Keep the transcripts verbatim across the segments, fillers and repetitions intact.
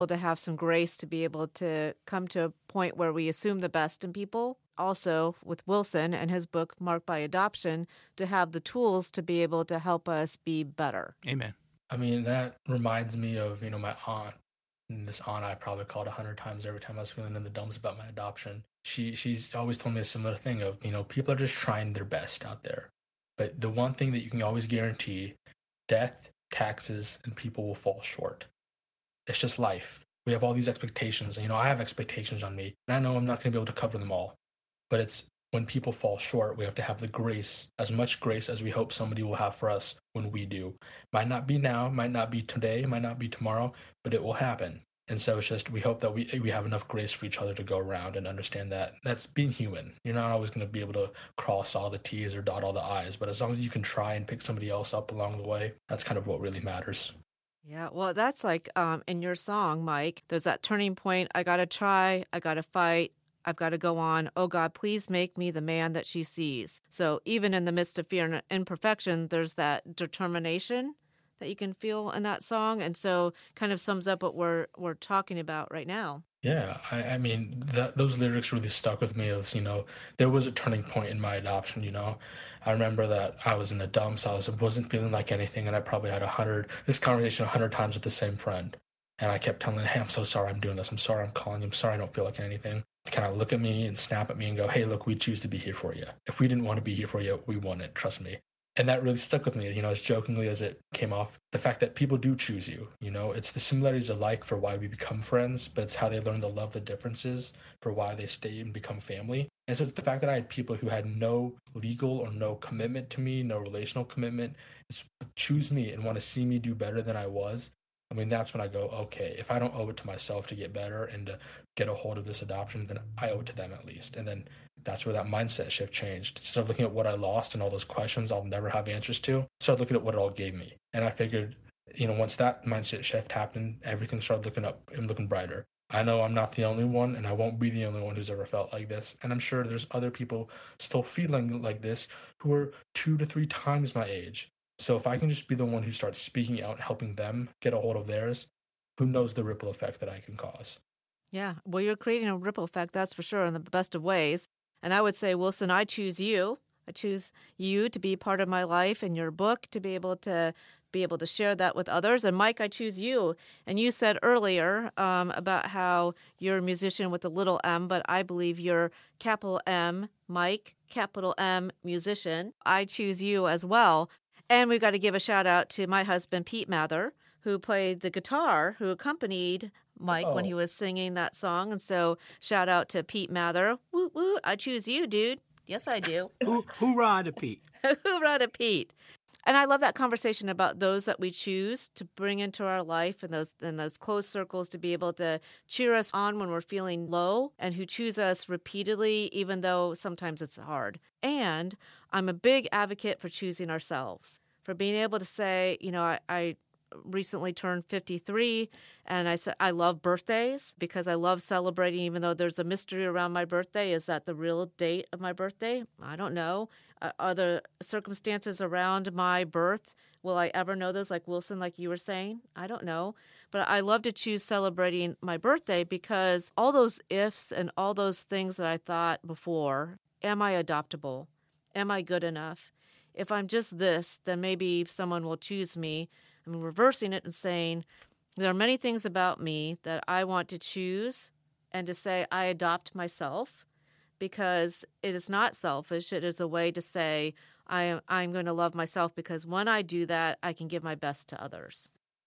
to have some grace to be able to come to a point where we assume the best in people. Also, with Wilson and his book, Marked by Adoption, to have the tools to be able to help us be better. Amen. I mean, that reminds me of, you know, my aunt. And this aunt I probably called a hundred times every time I was feeling in the dumps about my adoption. She She's always told me a similar thing of, you know, people are just trying their best out there. But the one thing that you can always guarantee, death, taxes, and people will fall short. It's just life. We have all these expectations. You know, I have expectations on me, and I know I'm not going to be able to cover them all. But it's when people fall short, we have to have the grace, as much grace as we hope somebody will have for us when we do. Might not be now, might not be today, might not be tomorrow, but it will happen. And so it's just, we hope that we we have enough grace for each other to go around and understand that that's being human. You're not always going to be able to cross all the T's or dot all the I's, but as long as you can try and pick somebody else up along the way, that's kind of what really matters. Yeah, well, that's like um, in your song, Mike, there's that turning point. I got to try, I got to fight, I've got to go on. Oh, God, please make me the man that she sees. So even in the midst of fear and imperfection, there's that determination that you can feel in that song. And so kind of sums up what we're we're talking about right now. Yeah, I, I mean, that, those lyrics really stuck with me of, you know, there was a turning point in my adoption, you know. I remember that I was in the dumps, I was, wasn't feeling like anything, and I probably had a hundred, this conversation a hundred times with the same friend. And I kept telling him, hey, I'm so sorry I'm doing this. I'm sorry I'm calling you. I'm sorry I don't feel like anything. Kind of look at me and snap at me and go, hey, look, we choose to be here for you. If we didn't want to be here for you, we wouldn't, trust me. And that really stuck with me, you know, as jokingly as it came off. The fact that people do choose you, you know, it's the similarities alike for why we become friends, but it's how they learn to love the differences for why they stay and become family. And so it's the fact that I had people who had no legal or no commitment to me, no relational commitment, just choose me and want to see me do better than I was. I mean, that's when I go, okay, if I don't owe it to myself to get better and to get a hold of this adoption, then I owe it to them at least. And then that's where that mindset shift changed. Instead of looking at what I lost and all those questions I'll never have answers to, started looking at what it all gave me. And I figured, you know, once that mindset shift happened, everything started looking up and looking brighter. I know I'm not the only one, and I won't be the only one who's ever felt like this. And I'm sure there's other people still feeling like this who are two to three times my age. So if I can just be the one who starts speaking out and helping them get a hold of theirs, who knows the ripple effect that I can cause? Yeah, well, you're creating a ripple effect, that's for sure, in the best of ways. And I would say, Wilson, I choose you. I choose you to be part of my life and your book, to be able to be able to share that with others. And Mike, I choose you. And you said earlier um, about how you're a musician with a little m, but I believe you're capital M, Mike, capital M, musician. I choose you as well. And we've got to give a shout out to my husband, Pete Mather, who played the guitar, who accompanied Mike oh. when he was singing that song. And so shout out to Pete Mather. Woot, woot, I choose you, dude. Yes, I do. Hoorah to Pete. Hoorah to Pete. And I love that conversation about those that we choose to bring into our life and those and those close circles to be able to cheer us on when we're feeling low, and who choose us repeatedly, even though sometimes it's hard. And I'm a big advocate for choosing ourselves, for being able to say, you know, I, I recently turned fifty-three, and I said I love birthdays because I love celebrating, even though there's a mystery around my birthday. Is that the real date of my birthday? I don't know. Uh, are the circumstances around my birth, will I ever know those, like Wilson, like you were saying? I don't know. But I love to choose celebrating my birthday because all those ifs and all those things that I thought before, am I adoptable? Am I good enough? If I'm just this, then maybe someone will choose me. I'm reversing it and saying, there are many things about me that I want to choose and to say I adopt myself, because it is not selfish. It is a way to say I am, I'm going to love myself, because when I do that, I can give my best to others.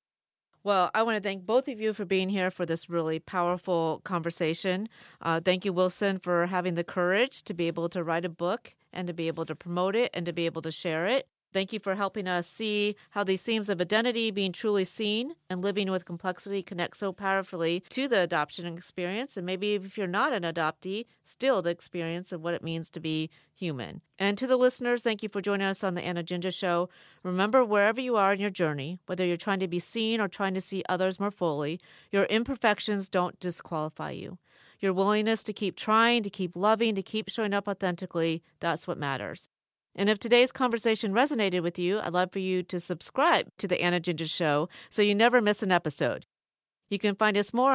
Well, I want to thank both of you for being here for this really powerful conversation. Uh, thank you, Wilson, for having the courage to be able to write a book and to be able to promote it and to be able to share it. Thank you for helping us see how these themes of identity, being truly seen, and living with complexity connect so powerfully to the adoption experience. And maybe if you're not an adoptee, still the experience of what it means to be human. And to the listeners, thank you for joining us on the Anna Ginger Show. Remember, wherever you are in your journey, whether you're trying to be seen or trying to see others more fully, your imperfections don't disqualify you. Your willingness to keep trying, to keep loving, to keep showing up authentically, that's what matters. And if today's conversation resonated with you, I'd love for you to subscribe to the Anna Ginger Show so you never miss an episode. You can find us more